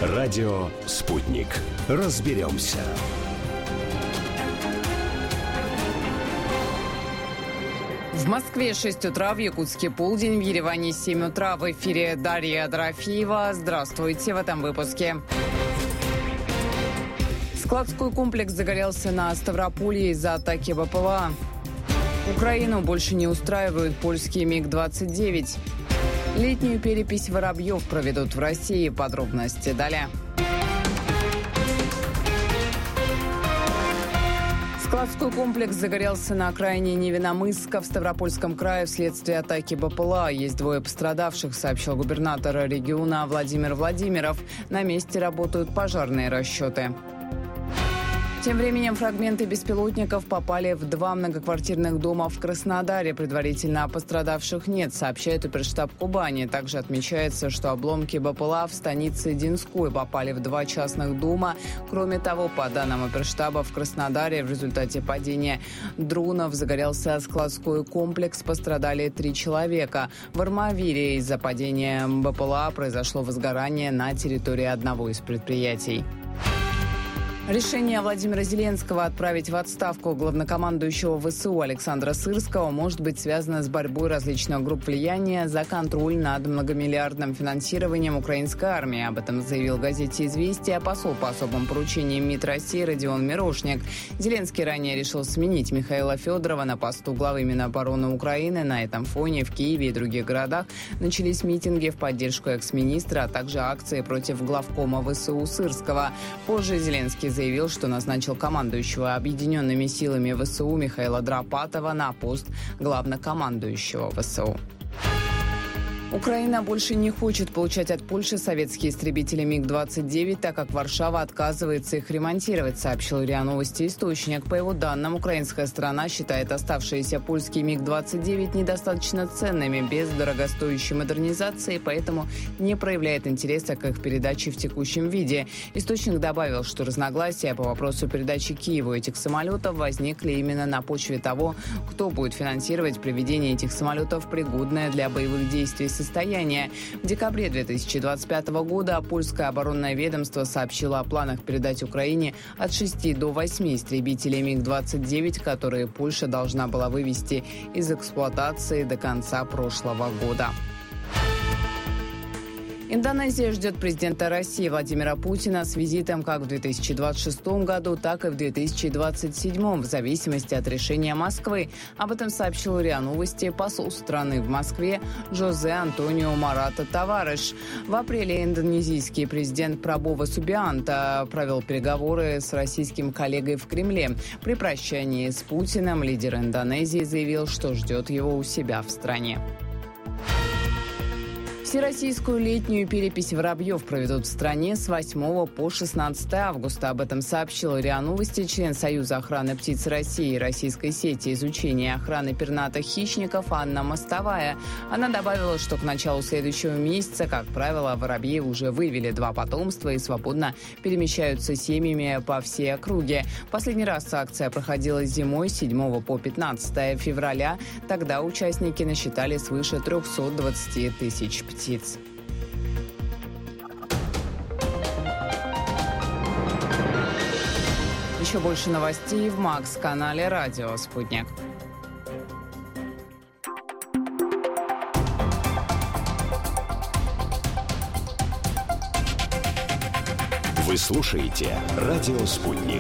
Радио «Спутник». Разберемся. В Москве 6 утра, в Якутске полдень, в Ереване 7 утра. В эфире Дарья Дорофеева. Здравствуйте в этом выпуске. Складской комплекс загорелся на Ставрополе из-за атаки БПЛА. Украину больше не устраивают польские МиГ-29. Летнюю перепись воробьев проведут в России. Подробности далее. Складской комплекс загорелся на окраине Невиномысска в Ставропольском крае вследствие атаки БПЛА. Есть 2 пострадавших, сообщил губернатор региона Владимир Владимиров. На месте работают пожарные расчеты. Тем временем фрагменты беспилотников попали в 2 многоквартирных дома в Краснодаре. Предварительно пострадавших нет, сообщает оперштаб Кубани. Также отмечается, что обломки БПЛА в станице Динской попали в 2 частных дома. Кроме того, по данным оперштаба, в Краснодаре в результате падения дронов загорелся складской комплекс. Пострадали 3 человека. В Армавире из-за падения БПЛА произошло возгорание на территории одного из предприятий. Решение Владимира Зеленского отправить в отставку главнокомандующего ВСУ Александра Сырского может быть связано с борьбой различных групп влияния за контроль над многомиллиардным финансированием украинской армии. Об этом заявил газете «Известия» посол по особым поручениям МИД России Родион Мирошник. Зеленский ранее решил сменить Михаила Федорова на посту главы Минобороны Украины. На этом фоне в Киеве и других городах начались митинги в поддержку экс-министра, а также акции против главкома ВСУ Сырского. Позже Зеленский заявил, что назначил командующего объединенными силами ВСУ Михаила Драпатова на пост главнокомандующего ВСУ. Украина больше не хочет получать от Польши советские истребители МиГ-29, так как Варшава отказывается их ремонтировать, сообщил РИА Новости источник. По его данным, украинская сторона считает оставшиеся польские МиГ-29 недостаточно ценными, без дорогостоящей модернизации, поэтому не проявляет интереса к их передаче в текущем виде. Источник добавил, что разногласия по вопросу передачи Киеву этих самолетов возникли именно на почве того, кто будет финансировать приведение этих самолетов в пригодное для боевых действий состояние. В декабре 2025 года польское оборонное ведомство сообщило о планах передать Украине от 6 до 8 истребителей МиГ-29, которые Польша должна была вывести из эксплуатации до конца прошлого года. Индонезия ждет президента России Владимира Путина с визитом как в 2026 году, так и в 2027, в зависимости от решения Москвы. Об этом сообщил РИА Новости посол страны в Москве Жозе Антонио Марата Тавареш. В апреле индонезийский президент Прабово Субианто провел переговоры с российским коллегой в Кремле. При прощании с Путиным лидер Индонезии заявил, что ждет его у себя в стране. Всероссийскую летнюю перепись воробьев проведут в стране с 8 по 16 августа. Об этом сообщил РИА Новости член Союза охраны птиц России и российской сети изучения и охраны пернатых хищников Анна Мостовая. Она добавила, что к началу следующего месяца, как правило, воробьи уже вывели 2 потомства и свободно перемещаются семьями по всей округе. Последний раз акция проходила зимой с 7 по 15 февраля. Тогда участники насчитали свыше 320 тысяч птиц. Еще больше новостей в Макс-канале «Радио Спутник». Вы слушаете «Радио Спутник».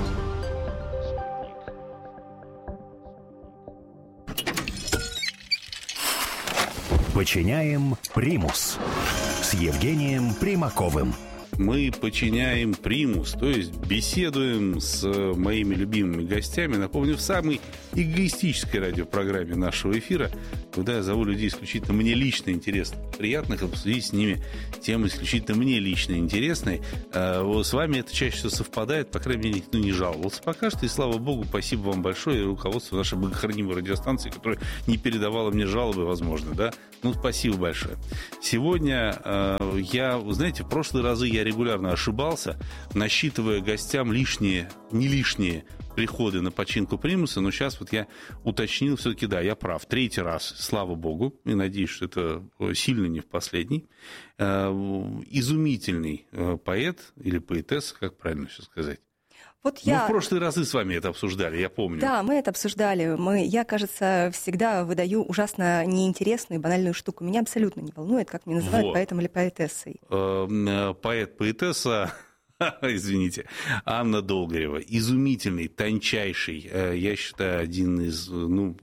Подчиняем примус с Евгением Примаковым. Мы подчиняем примус, то есть беседуем с моими любимыми гостями, напомню, в самой эгоистической радиопрограмме нашего эфира, куда я зову людей исключительно мне лично интересных, приятных, обсудить с ними темы исключительно мне лично интересные. Вот с вами это чаще всего совпадает, по крайней мере, никто не жаловался пока что, и слава богу, спасибо вам большое, и руководству нашей богохранимой радиостанции, которая не передавала мне жалобы, возможно, да? Ну, спасибо большое. Сегодня вы знаете, в прошлые разы я регулярно ошибался, насчитывая гостям не лишние приходы на починку примуса, но сейчас вот я уточнил, все-таки, да, я прав. 3-й раз, слава богу, и надеюсь, что это сильно не в последний. Изумительный поэт или поэтесса, как правильно все сказать. Мы в прошлые разы с вами это обсуждали, я помню. Да, мы это обсуждали. Я, кажется, всегда выдаю ужасно неинтересную и банальную штуку. Меня абсолютно не волнует, как меня называют поэтом или поэтессой. Поэт-поэтесса, извините, Анна Долгорева. Изумительный, тончайший, я считаю, один из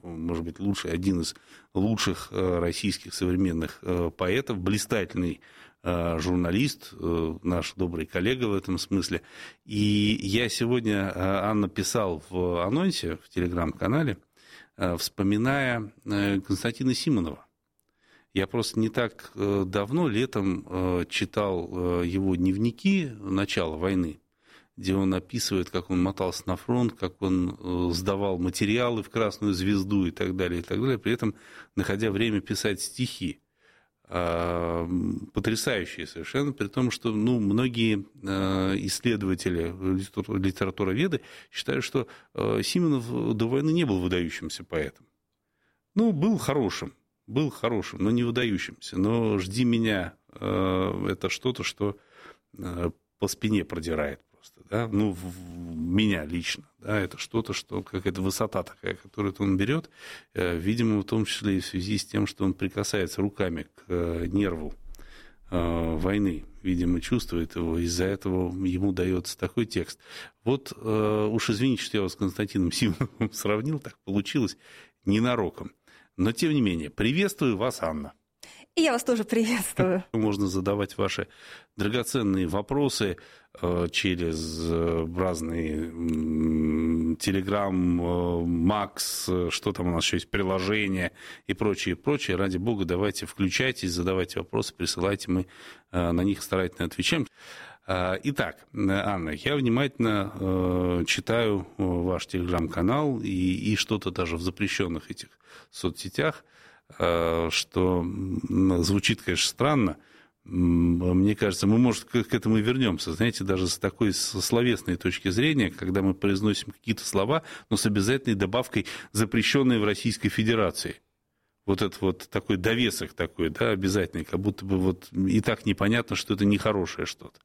лучших российских современных поэтов, блистательный журналист, наш добрый коллега в этом смысле. И я сегодня, Анна, писал в анонсе в телеграм-канале, вспоминая Константина Симонова. Я просто не так давно, летом, читал его дневники начала войны, где он описывает, как он мотался на фронт, как он сдавал материалы в Красную Звезду и так далее, при этом находя время писать стихи. Потрясающие совершенно, при том, что многие исследователи, литературоведы считают, что Симонов до войны не был выдающимся поэтом. Был хорошим, но не выдающимся. Но «Жди меня» — это что-то, что по спине продирает просто, да? Меня лично, да, это что-то, что какая-то высота такая, которую он берет, видимо, в том числе и в связи с тем, что он прикасается руками к нерву войны, видимо, чувствует его, из-за этого ему дается такой текст. Вот уж извините, что я вас с Константином Симоновым сравнил, так получилось ненароком. Но, тем не менее, приветствую вас, Анна. И я вас тоже приветствую. Можно задавать ваши драгоценные вопросы через разные Telegram, Макс, что там у нас еще есть, приложения и прочее. Ради бога, давайте включайтесь, задавайте вопросы, присылайте, мы на них старательно отвечаем. Итак, Анна, я внимательно читаю ваш телеграм-канал и что-то даже в запрещенных этих соцсетях, что звучит, конечно, странно. Мне кажется, мы, может, к этому и вернемся. Знаете, даже с такой словесной точки зрения, когда мы произносим какие-то слова, но с обязательной добавкой, запрещенные в Российской Федерации. Вот это вот такой довесок такой, да, обязательный, как будто бы вот и так непонятно, что это нехорошее что-то.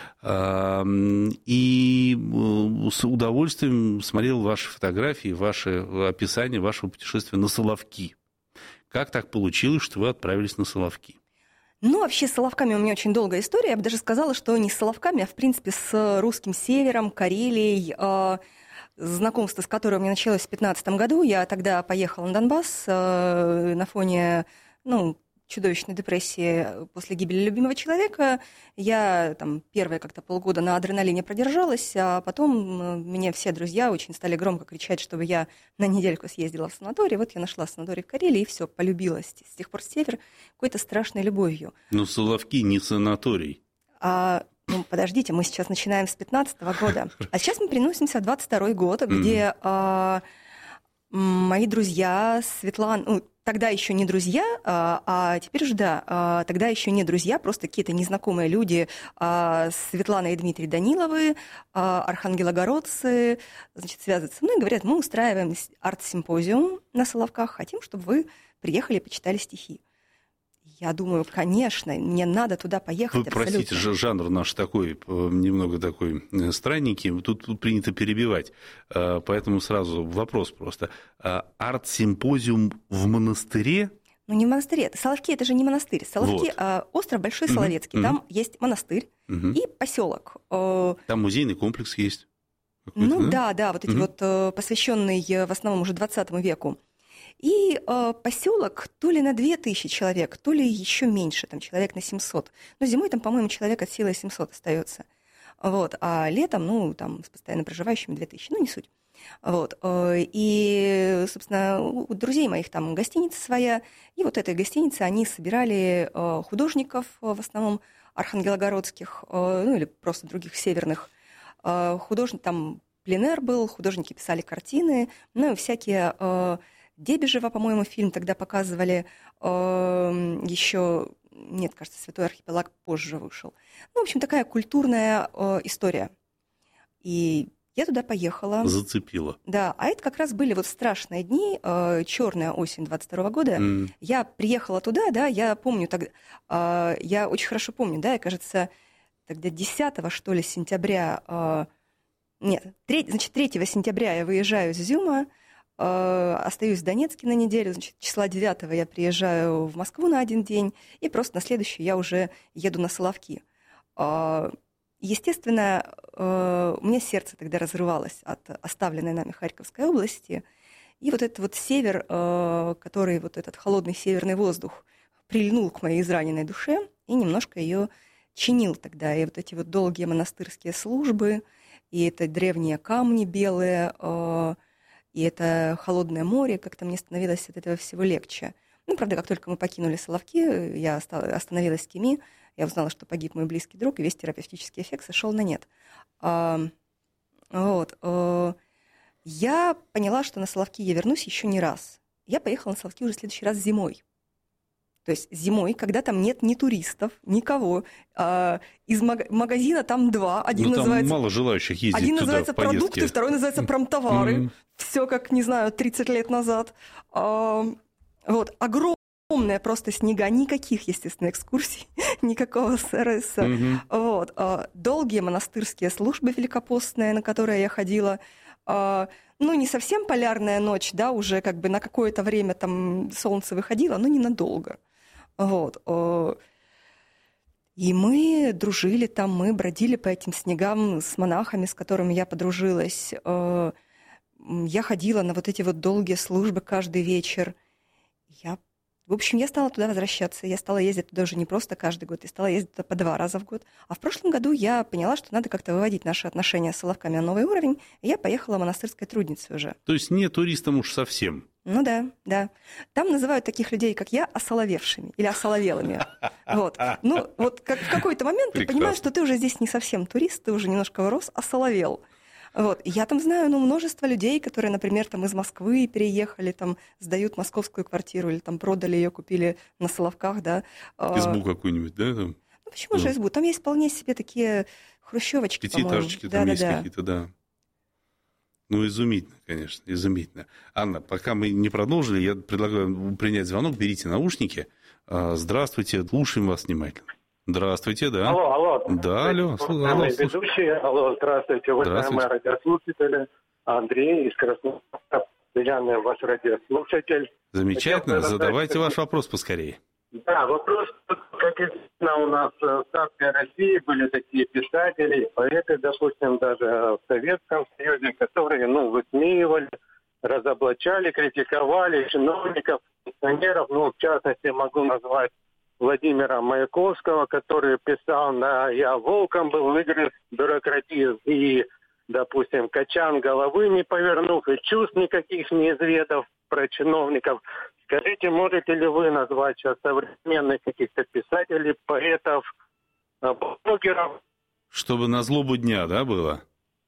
И с удовольствием смотрел ваши фотографии, ваше описание вашего путешествия на Соловки. Как так получилось, что вы отправились на Соловки? Вообще с Соловками у меня очень долгая история. Я бы даже сказала, что не с Соловками, а в принципе с русским севером, Карелией, знакомство с которым у меня началось в 2015 году. Я тогда поехала на Донбасс на фоне чудовищной депрессии после гибели любимого человека. Я там первые как-то полгода на адреналине продержалась, а потом мне все друзья очень стали громко кричать, чтобы я на недельку съездила в санаторий. Вот я нашла санаторий в Карелии, и все, полюбилась. С тех пор север какой-то страшной любовью. Но Соловки не санаторий. Подождите, мы сейчас начинаем с 2015 года. А сейчас мы переносимся в 2022 год, где мои друзья, Светлана... Тогда еще не друзья, а теперь уже, да, тогда еще не друзья, просто какие-то незнакомые люди, Светлана и Дмитрий Даниловы, архангелогородцы, связываются со мной и говорят, мы устраиваем арт-симпозиум на Соловках, хотим, чтобы вы приехали и почитали стихи. Я думаю, конечно, мне надо туда поехать. Вы простите, жанр наш такой, немного такой странненький, тут принято перебивать, поэтому сразу вопрос просто. Арт-симпозиум в монастыре? Не в монастыре. Соловки — это же не монастырь. Соловки — остров Большой Соловецкий. Там есть монастырь и поселок. Там музейный комплекс есть. Да, вот эти вот посвященные в основном уже 20 веку. И поселок то ли на 2000 человек, то ли еще меньше, там человек на 700. Но зимой там, по-моему, человек от силы 700 остается. А летом, там с постоянно проживающими 2000, не суть. И, собственно, у друзей моих там гостиница своя, и вот этой гостинице они собирали художников, в основном архангелогородских, или просто других северных. Художник, там пленэр был, художники писали картины, и всякие... Дебежева, по-моему, фильм тогда показывали, еще, нет, кажется, «Святой архипелаг» позже вышел. В общем, такая культурная история. И Я туда поехала. Зацепила. Да, а это как раз были вот страшные дни, черная осень 22 года. Я приехала туда, да, я помню тогда, я очень хорошо помню, да, я, кажется, тогда 10 что ли, сентября, 3 сентября я выезжаю из Изюма, остаюсь в Донецке на неделю, значит, числа 9 я приезжаю в Москву на один день, и просто на следующий я уже еду на Соловки. Естественно, у меня сердце тогда разрывалось от оставленной нами Харьковской области. И вот этот вот север, который, вот этот холодный северный воздух прильнул к моей израненной душе и немножко ее чинил тогда. И вот эти вот долгие монастырские службы, и это древние камни белые, и это холодное море, как-то мне становилось от этого всего легче. Ну, правда, как только мы покинули Соловки, я остановилась в Кеми, я узнала, что погиб мой близкий друг, и весь терапевтический эффект сошел на нет. Я поняла, что на Соловки я вернусь еще не раз. Я поехала на Соловки уже в следующий раз зимой. То есть зимой, когда там нет ни туристов, никого. Из магазина там 2. Один там называется, мало желающих ездить один туда называется в поездке. продукты, второй называется промтовары. Все как, не знаю, 30 лет назад. Вот, огромные просто снега, никаких, естественно, экскурсий, никакого СРС. Вот. Долгие монастырские службы великопостные, на которые я ходила. Ну, не совсем полярная ночь, да, уже как бы на какое-то время там солнце выходило, но ненадолго. Вот. И мы дружили там, мы бродили по этим снегам с монахами, с которыми я подружилась. Я ходила на вот эти вот долгие службы каждый вечер. В общем, я стала туда возвращаться. Я стала ездить туда уже не просто каждый год, я стала ездить туда по 2 раза в год. А в прошлом году я поняла, что надо как-то выводить наши отношения с Соловками на новый уровень, и я поехала монастырской трудницей уже. То есть не туристам уж совсем. Ну да, да. Там называют таких людей, как я, осоловевшими или осоловелыми. Вот. Ну, вот в какой-то момент ты понимаешь, что ты уже здесь не совсем турист, ты уже немножко вырос, осоловел. Вот. Я там знаю множество людей, которые, например, там из Москвы переехали, там сдают московскую квартиру или там продали ее, купили на Соловках, да. Избу какую-нибудь, да? Там? Ну, почему же избу? Там есть вполне себе такие хрущевочки, пятиэтажечки там есть какие-то, да. Ну, изумительно, конечно, изумительно. Анна, пока мы не продолжили, я предлагаю принять звонок, берите наушники. Здравствуйте, слушаем вас внимательно. Здравствуйте, да. Алло. Да, алло. Ведущие, алло, здравствуйте, уважаемые радиослушатели. Андрей из Краснодара, постоянный ваш радиослушатель. Замечательно, задавайте ваш вопрос поскорее. Да, вопрос, как известно, у нас в царской России были такие писатели, поэты, допустим, даже в Советском Союзе, которые, высмеивали, разоблачали, критиковали чиновников, пенсионеров, в частности, могу назвать Владимира Маяковского, который писал «Я волком был, выгрыз бюрократизм» и, допустим, «Качан головы не повернув» и «Чувств никаких не изведав» про чиновников. Скажите, можете ли вы назвать сейчас современных каких-то писателей, поэтов, блогеров? Чтобы на злобу дня, да, было?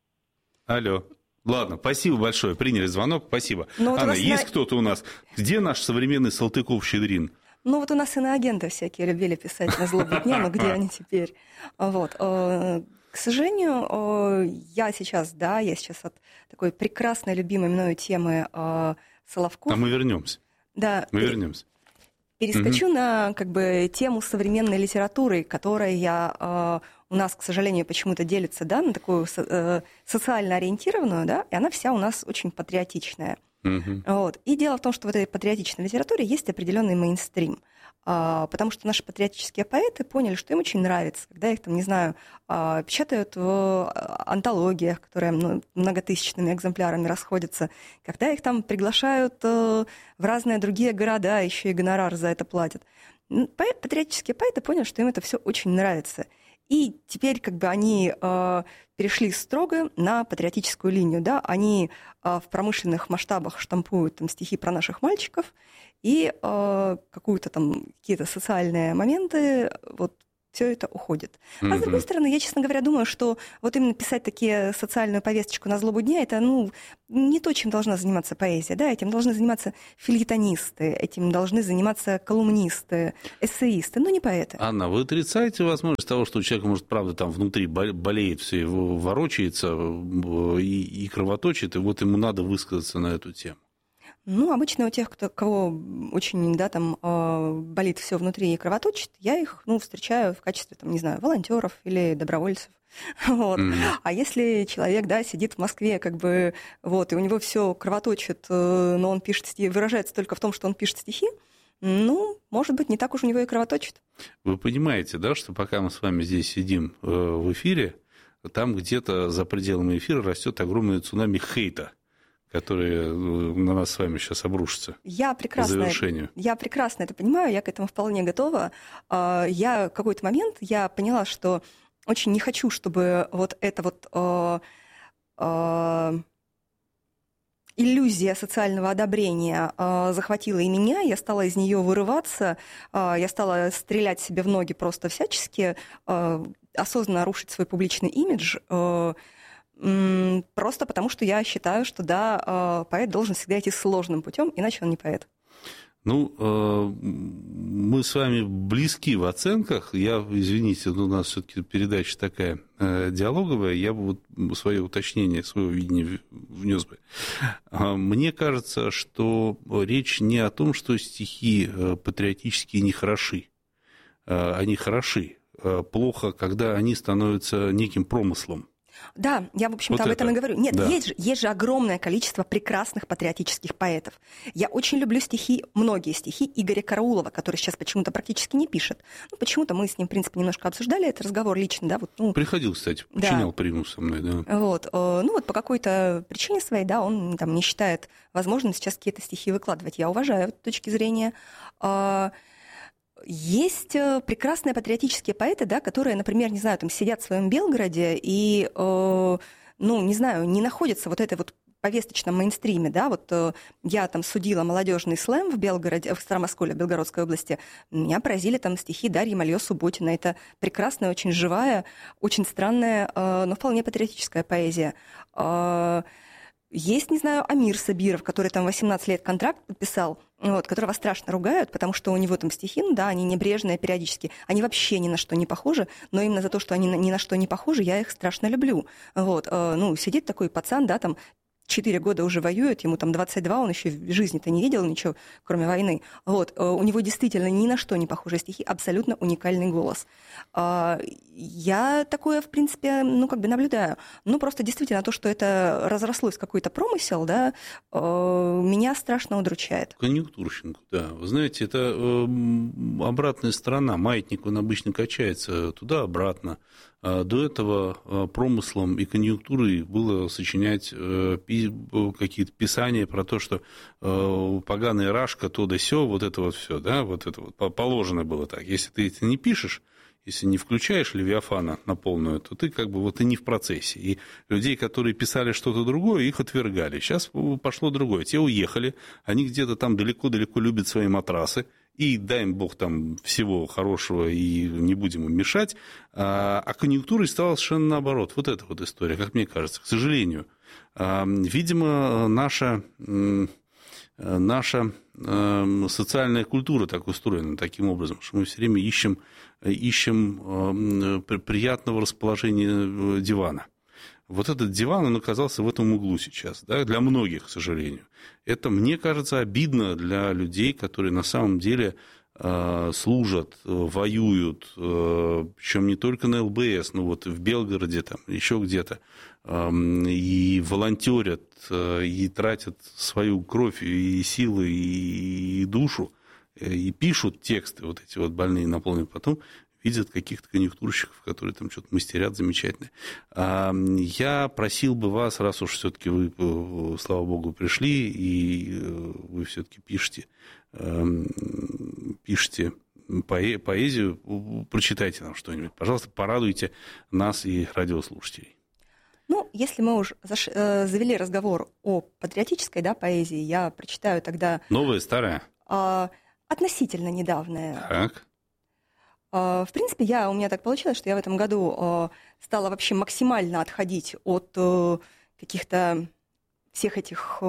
Алло. Ладно, спасибо большое. Приняли звонок, спасибо. Анна, есть кто-то у нас? Где наш современный Салтыков-Щедрин? Ну, вот у нас иноагенты всякие любили писать на злобу дня, но где они теперь? Вот. К сожалению, я сейчас от такой прекрасной, любимой мною темы Соловков. А мы вернемся. Да. Мы вернемся. Перескочу на тему современной литературы, которая у нас, к сожалению, почему-то делится, да, на такую социально ориентированную, да, и она вся у нас очень патриотичная. Вот. И дело в том, что в этой патриотичной литературе есть определенный мейнстрим, потому что наши патриотические поэты поняли, что им очень нравится, когда их, там, не знаю, печатают в антологиях, которые многотысячными экземплярами расходятся, когда их там приглашают в разные другие города, еще и гонорар за это платят. Патриотические поэты поняли, что им это все очень нравится. И теперь они перешли строго на патриотическую линию. Да? Они в промышленных масштабах штампуют там стихи про наших мальчиков и какие-то социальные моменты все это уходит. А с другой стороны, я, честно говоря, думаю, что вот именно писать такие социальную повесточку на злобу дня, это, не то, чем должна заниматься поэзия, да, этим должны заниматься фельетонисты, этим должны заниматься колумнисты, эссеисты, но не поэты. Анна, вы отрицаете возможность того, что у человека, может, правда, там внутри болеет все, его ворочается и кровоточит, и вот ему надо высказаться на эту тему? Обычно у тех, кого очень, болит все внутри и кровоточит, я их, встречаю в качестве, волонтеров или добровольцев. Вот. А если человек, сидит в Москве, и у него все кровоточит, но он пишет стихи, выражается только в том, что он пишет стихи, может быть, не так уж у него и кровоточит. Вы понимаете, да, что пока мы с вами здесь сидим в эфире, там где-то за пределами эфира растет огромное цунами хейта, которые на нас с вами сейчас обрушатся. Я прекрасно это понимаю, я к этому вполне готова. В какой-то момент я поняла, что очень не хочу, чтобы иллюзия социального одобрения захватила и меня, я стала из нее вырываться, я стала стрелять себе в ноги просто всячески, осознанно рушить свой публичный имидж, просто потому, что я считаю, что, поэт должен всегда идти сложным путем, иначе он не поэт. Мы с вами близки в оценках. Извините, у нас все-таки передача такая диалоговая, я бы свое уточнение, свое видение внес бы. Мне кажется, что речь не о том, что стихи патриотические не хороши. Они хороши. Плохо, когда они становятся неким промыслом. Да, я, в общем-то, об этом и говорю. Нет, есть же огромное количество прекрасных патриотических поэтов. Я очень люблю многие стихи Игоря Караулова, который сейчас почему-то практически не пишет. Почему-то мы с ним, в принципе, немножко обсуждали этот разговор лично. Приходил, кстати, чинял примус со мной, да. По какой-то причине своей, он не считает возможным сейчас какие-то стихи выкладывать. Я уважаю эту точку зрения. Есть прекрасные патриотические поэты, которые, например, сидят в своем Белгороде и, не находятся в этой повесточном мейнстриме, я судила молодежный слэм в Белгороде, в Старомосколе, в Белгородской области, меня поразили стихи Дарьи Мальё-Субботиной. Это прекрасная, очень живая, очень странная, но вполне патриотическая поэзия. Есть, Амир Сабиров, который 18 лет контракт подписал, которого страшно ругают, потому что у него стихи, они небрежные периодически, они вообще ни на что не похожи, но именно за то, что они ни на что не похожи, я их страшно люблю. Сидит такой пацан, 4 года уже воюет, ему 22, он еще в жизни-то не видел ничего, кроме войны. У него действительно ни на что не похожие стихи, абсолютно уникальный голос. Я такое, в принципе, наблюдаю. Просто действительно то, что это разрослось в какой-то промысел, меня страшно удручает. Конъюнктурщинку, да. Вы знаете, это обратная сторона. Маятник, он обычно качается туда-обратно. До этого промыслом и конъюнктурой было сочинять какие-то писания про то, что поганый Рашка, то да сё, это все, положено было так. Если ты это не пишешь, если не включаешь Левиафана на полную, то ты и не в процессе. И людей, которые писали что-то другое, их отвергали. Сейчас пошло другое. Те уехали, они где-то далеко-далеко любят свои матрасы, и дай им Бог всего хорошего, и не будем им мешать. А конъюнктурой стало совершенно наоборот. Эта история, как мне кажется, к сожалению. Видимо, наша социальная культура так устроена таким образом, что мы все время ищем приятного расположения дивана. Этот диван, он оказался в этом углу сейчас, для многих, к сожалению. Это, мне кажется, обидно для людей, которые на самом деле служат, воюют, причем не только на ЛБС, но в Белгороде, еще где-то, и волонтерят, и тратят свою кровь, и силы, и душу, и пишут тексты эти больные, наполненные, потом видят каких-то конъюнктурщиков, которые что-то мастерят замечательно. Я просил бы вас, раз уж все-таки вы, слава богу, пришли, и вы все-таки пишете поэзию, прочитайте нам что-нибудь. Пожалуйста, порадуйте нас и радиослушателей. Если мы уж завели разговор о патриотической поэзии, я прочитаю тогда... Новая, старая? Относительно недавняя. Так. В принципе, у меня так получилось, что я в этом году стала вообще максимально отходить от каких-то всех этих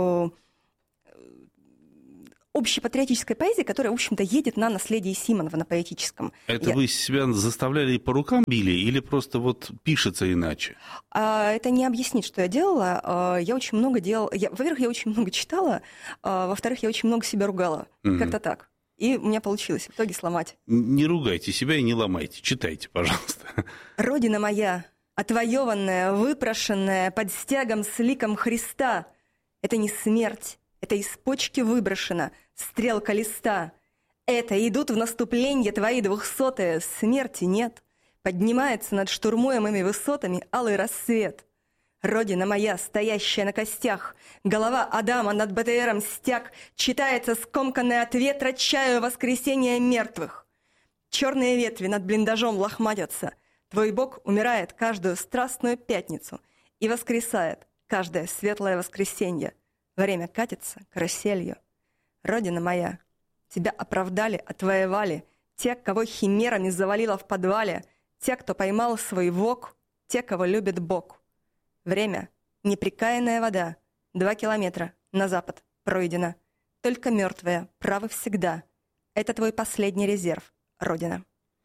общепатриотической поэзии, которая, в общем-то, едет на наследии Симонова, на поэтическом. Это вы себя заставляли и по рукам били, или просто вот пишется иначе? Это не объяснить, что я делала. Я очень много делала. Во-первых, я очень много читала, во-вторых, я очень много себя ругала. Как-то так. И у меня получилось в итоге сломать. Не ругайте себя и не ломайте. Читайте, пожалуйста. «Родина моя, отвоеванная, выпрошенная под стягом с ликом Христа, это не смерть. Это из почки выброшена стрелка листа. Это идут в наступление твои 200-е, смерти нет. Поднимается над штурмуемыми высотами алый рассвет. Родина моя, стоящая на костях, голова Адама над БТРом стяг, читается скомканный от ветра чаю воскресения мертвых. Черные ветви над блиндажом лохматятся. Твой Бог умирает каждую страстную пятницу и воскресает каждое светлое воскресенье. Время катится каруселью. Родина моя, тебя оправдали, отвоевали те, кого химерами завалило в подвале, те, кто поймал свой вок, те, кого любит Бог. Время — непрекаянная вода, 2 километра на запад пройдено. Только мертвые правы всегда. Это твой последний резерв, Родина.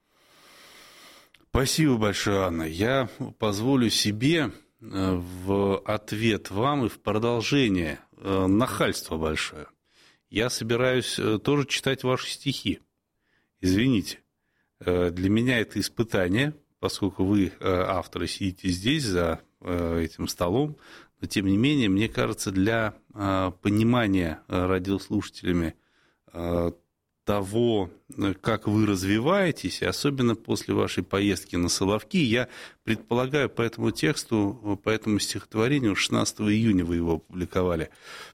Спасибо большое, Анна. Я позволю себе в ответ вам и в продолжение нахальство большое. Я собираюсь тоже читать ваши стихи. Извините. Для меня это испытание, поскольку вы, авторы, сидите здесь, за этим столом. Но, тем не менее, мне кажется, для понимания радиослушателями того, как вы развиваетесь, и особенно после вашей поездки на Соловки, я предполагаю по этому тексту, по этому стихотворению, 16 июня вы его опубликовали,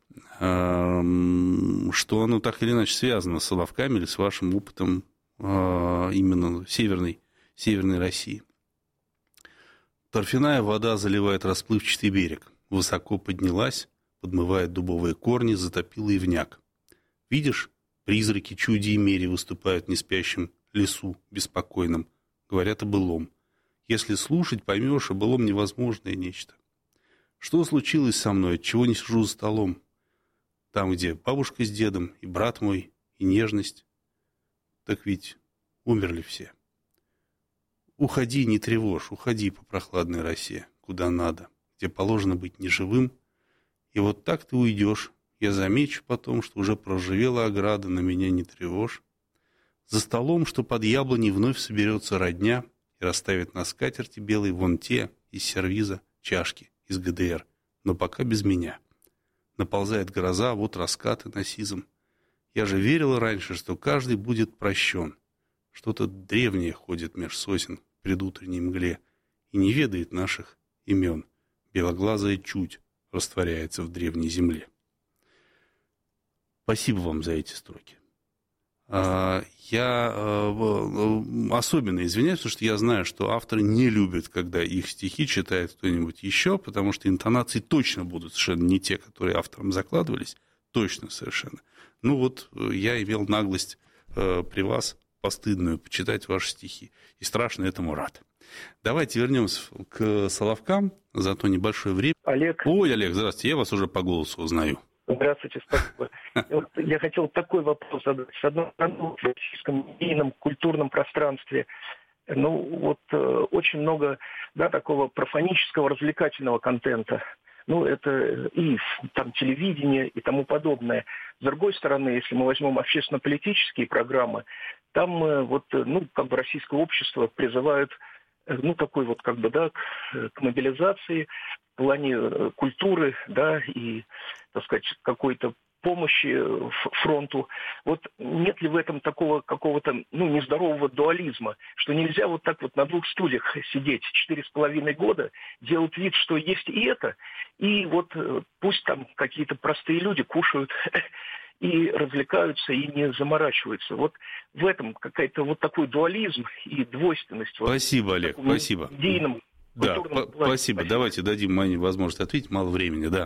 что оно так или иначе связано с Соловками или с вашим опытом именно северной России. Торфяная вода заливает расплывчатый берег, высоко поднялась, подмывает дубовые корни, затопила ивняк. Видишь? Призраки чуди и мери выступают в неспящем лесу беспокойном, говорят о былом. Если слушать, поймешь, о былом невозможное нечто. Что случилось со мной, отчего не сижу за столом? Там, где бабушка с дедом, и брат мой, и нежность. Так ведь умерли все. Уходи, не тревожь, уходи по прохладной росе, куда надо, где положено быть неживым. И вот так ты уйдешь. Я замечу потом, что уже проржавела ограда, на меня не тревожь. За столом, что под яблоней, вновь соберется родня и расставит на скатерти белой вон те из сервиза чашки из ГДР, но пока без меня. Наползает гроза, вот раскаты на сизом. Я же верила раньше, что каждый будет прощен. Что-то древнее ходит меж сосен в предутренней мгле и не ведает наших имен. Белоглазая чуть растворяется в древней земле. Спасибо вам за эти строки. Я особенно извиняюсь, потому что я знаю, что авторы не любят, когда их стихи читает кто-нибудь еще, потому что интонации точно будут совершенно не те, которые авторам закладывались, точно совершенно. Ну вот я имел наглость при вас постыдную почитать ваши стихи, и страшно этому рад. Давайте вернемся к Соловкам за то небольшое время. Олег. Ой, Олег, здравствуйте, я вас уже по голосу узнаю. Здравствуйте, спасибо. Я хотел такой вопрос задать. С одной стороны, в российском медийном, культурном пространстве, очень много, такого профанического, развлекательного контента. Это и там телевидение и тому подобное. С другой стороны, если мы возьмем общественно-политические программы, там российское общество призывают к мобилизации в плане культуры, и, так сказать, какой-то помощи фронту. Вот нет ли в этом такого какого-то, нездорового дуализма, что нельзя вот так вот на двух стульях сидеть 4,5 года, делать вид, что есть и это, и вот пусть там какие-то простые люди кушают и развлекаются, и не заморачиваются. Вот в этом какая-то вот такой дуализм и двойственность. Спасибо, Олег, спасибо. Идейном, да, спасибо. Давайте дадим Мане возможность ответить, мало времени, да.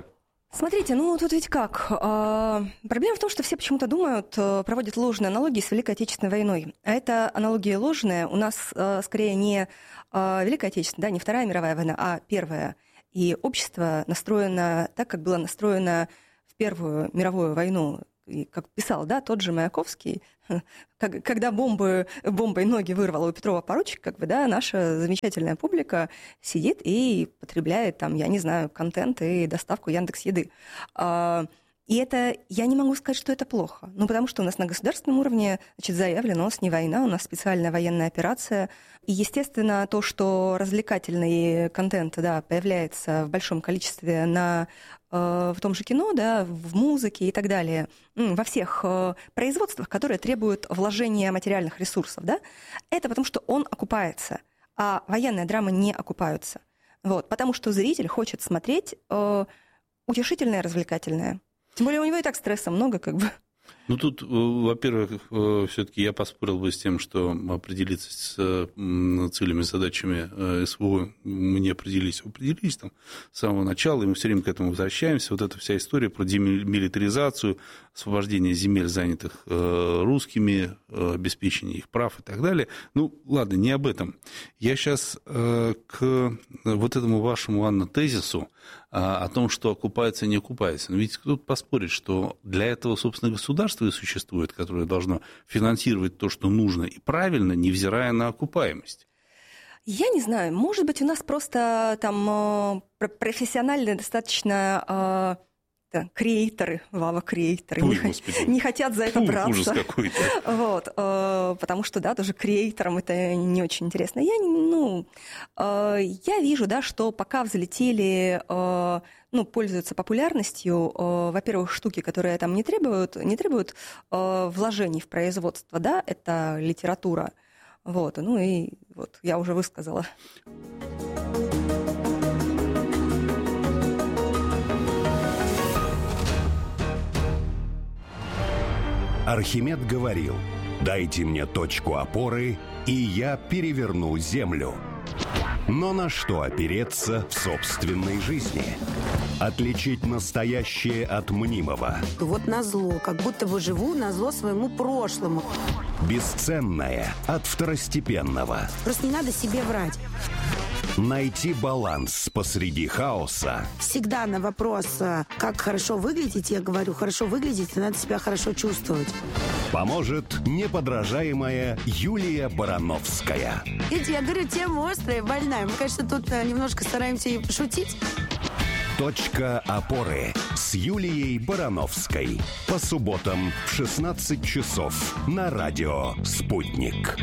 Смотрите, ну тут ведь как. Проблема в том, что все почему-то думают, проводят ложные аналогии с Великой Отечественной войной. А это аналогия ложная. У нас скорее не Великая Отечественная, да, не Вторая мировая война, а Первая. И общество настроено так, как было настроено в Первую мировую войну. И как писал, да, тот же Маяковский, когда бомбой ноги вырвало у Петрова поручика, как бы, да, наша замечательная публика сидит и потребляет там, я не знаю, контент и доставку Яндекс.Еды. И это, я не могу сказать, что это плохо. Ну, потому что у нас на государственном уровне, значит, заявлено, у нас не война, у нас специальная военная операция. И, естественно, то, что развлекательный контент, да, появляется в большом количестве в том же кино, да, в музыке и так далее, во всех производствах, которые требуют вложения материальных ресурсов, да, это потому что он окупается, а военные драмы не окупаются. Вот, потому что зритель хочет смотреть утешительное, развлекательное. Тем более у него и так стресса много, как бы. Ну, тут, во-первых, все-таки я поспорил бы с тем, что определиться с целями, задачами СВО мы не определились там с самого начала, и мы все время к этому возвращаемся. Вот эта вся история про демилитаризацию, освобождение земель, занятых русскими, обеспечение их прав и так далее. Ну, ладно, не об этом. Я сейчас к вот этому вашему, Анна, тезису о том, что окупается, не окупается. Но ведь кто-то поспорит, что для этого, собственно, государство и существует, которое должно финансировать то, что нужно и правильно, невзирая на окупаемость. Я не знаю, может быть, у нас просто там профессиональные достаточно креаторы, вава-креаторы, не хотят за это браться. Ужас какой-то. Вот, потому что, да, тоже креаторам это не очень интересно. Я вижу, да, что пока взлетели, пользуются популярностью, во-первых, штуки, которые там не требуют вложений в производство, да, это литература. Вот, ну и вот, я уже высказала. Архимед говорил: «Дайте мне точку опоры, и я переверну землю». Но на что опереться в собственной жизни? Отличить настоящее от мнимого. Вот назло, как будто бы живу назло своему прошлому. Бесценное от второстепенного. Просто не надо себе врать. Найти баланс посреди хаоса. Всегда на вопрос, как хорошо выглядеть, я говорю, хорошо выглядеть, надо себя хорошо чувствовать. Поможет неподражаемая Юлия Барановская. Видите, я говорю, тема острая, больная. Мы, конечно, тут немножко стараемся и пошутить. Точка опоры с Юлией Барановской. По субботам в 16 часов на радио «Спутник».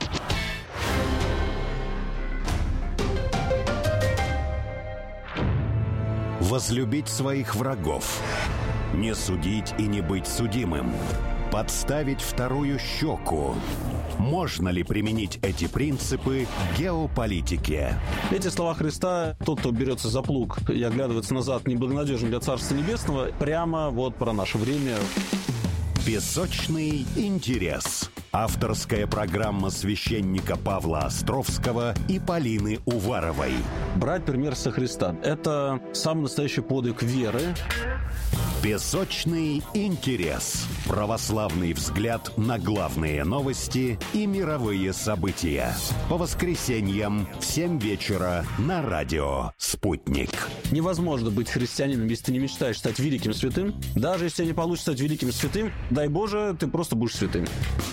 Возлюбить своих врагов. Не судить и не быть судимым. Подставить вторую щеку. Можно ли применить эти принципы в геополитике? Эти слова Христа: тот, кто берется за плуг и оглядывается назад, неблагонадежен для Царства Небесного, прямо вот про наше время. Песочный интерес. Авторская программа священника Павла Островского и Полины Уваровой. Брать пример со Христа – это самый настоящий подвиг веры. Песочный интерес. Православный взгляд на главные новости и мировые события. По воскресеньям в 7 вечера на радио «Спутник». Невозможно быть христианином, если ты не мечтаешь стать великим святым. Даже если тебе не получится стать великим святым, дай Боже, ты просто будешь святым.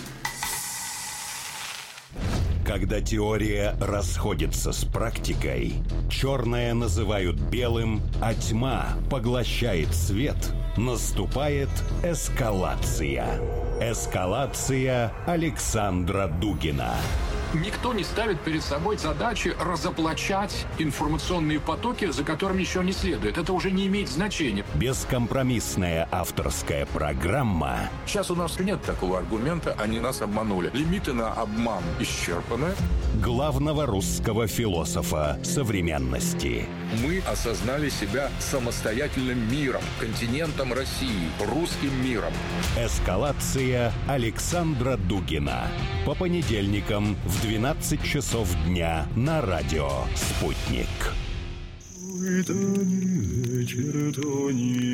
Когда теория расходится с практикой, черное называют белым, а тьма поглощает свет, наступает эскалация. Эскалация Александра Дугина. Никто не ставит перед собой задачи разоблачать информационные потоки, за которыми еще не следует. Это уже не имеет значения. Бескомпромиссная авторская программа. Сейчас у нас нет такого аргумента, они нас обманули. Лимиты на обман исчерпаны. Главного русского философа современности. Мы осознали себя самостоятельным миром, континентом России, русским миром. Эскалация Александра Дугина. По понедельникам в 12 часов дня на радио «Спутник». Ой, то не вечер, то не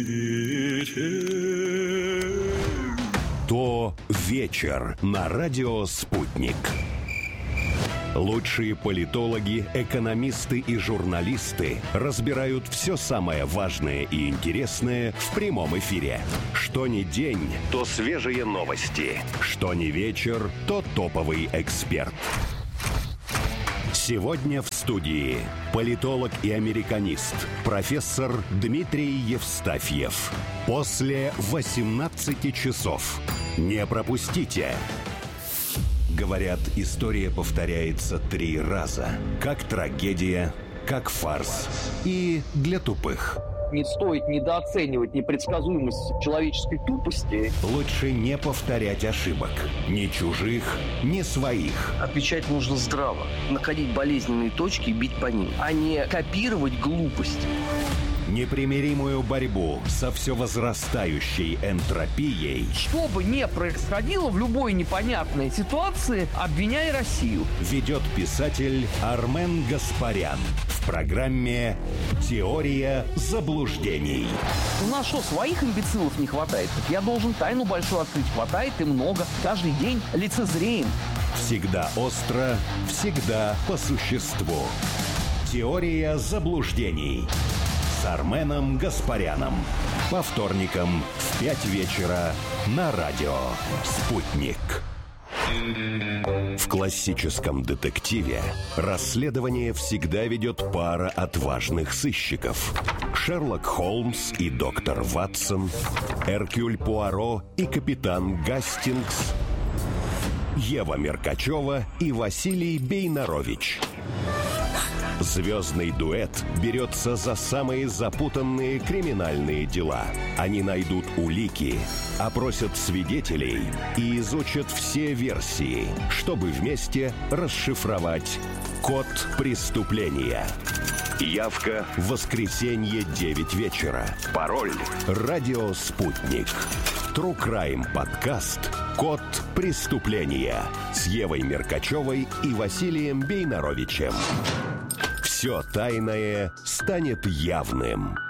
вечер. То вечер на радио «Спутник». Лучшие политологи, экономисты и журналисты разбирают все самое важное и интересное в прямом эфире. Что ни день, то свежие новости. Что ни вечер, то топовый эксперт. Сегодня в студии политолог и американист, профессор Дмитрий Евстафьев. После 18 часов. Не пропустите. Говорят, история повторяется 3 раза. Как трагедия, как фарс и для тупых. Не стоит недооценивать непредсказуемость человеческой тупости. Лучше не повторять ошибок. Ни чужих, ни своих. Отвечать нужно здраво. Находить болезненные точки и бить по ним, а не копировать глупость. Непримиримую борьбу со все возрастающей энтропией. Что бы ни происходило в любой непонятной ситуации, обвиняй Россию. Ведет писатель Армен Гаспарян в программе «Теория заблуждений». У нас что, своих имбецилов не хватает? Так я должен тайну большую открыть. Хватает и много. Каждый день лицезреем. Всегда остро, всегда по существу. «Теория заблуждений» с Арменом Гаспаряном. По вторникам в 5 вечера на радио «Спутник». В классическом детективе расследование всегда ведет пара отважных сыщиков. Шерлок Холмс и доктор Ватсон, Эркюль Пуаро и капитан Гастингс, Ева Меркачева и Василий Бейнарович. Звездный дуэт берется за самые запутанные криминальные дела. Они найдут улики, опросят свидетелей и изучат все версии, чтобы вместе расшифровать код преступления. Явка в воскресенье 9 вечера. Пароль «Радио Спутник». True Crime подкаст «Код преступления» с Евой Меркачевой и Василием Бейнаровичем. Все тайное станет явным.